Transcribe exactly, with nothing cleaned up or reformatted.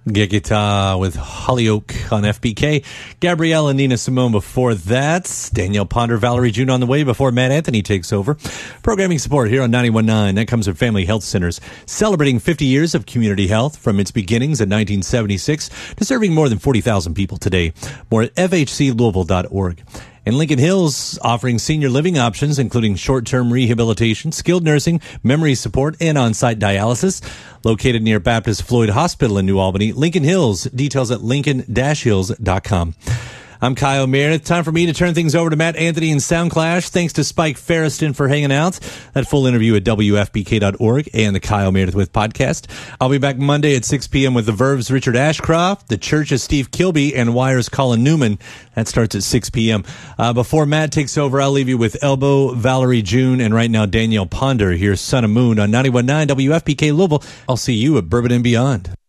Gegita with Hollyoak on F B K. Gabrielle and Nina Simone before that. Danielle Ponder, Valerie June on the way before Matt Anthony takes over. Programming support here on ninety-one point nine. That comes from Family Health Centers, celebrating fifty years of community health from its beginnings in nineteen seventy-six to serving more than forty thousand people today. More at f h c louisville dot org. And Lincoln Hills offering senior living options, including short-term rehabilitation, skilled nursing, memory support, and on-site dialysis. Located near Baptist Floyd Hospital in New Albany, Lincoln Hills. Details at lincoln dash hills dot com. I'm Kyle Meredith. Time for me to turn things over to Matt Anthony and Soundclash. Thanks to Spike Ferriston for hanging out. That full interview at w f b k dot org and the Kyle Meredith with podcast. I'll be back Monday at six p.m. with the Verve's Richard Ashcroft, the Church's Steve Kilby, and Wire's Colin Newman. That starts at six p.m. Uh, before Matt takes over, I'll leave you with Elbow, Valerie June, and right now Danielle Ponder. Here's Sun and Moon on ninety-one point nine W F P K Louisville. I'll see you at Bourbon and Beyond.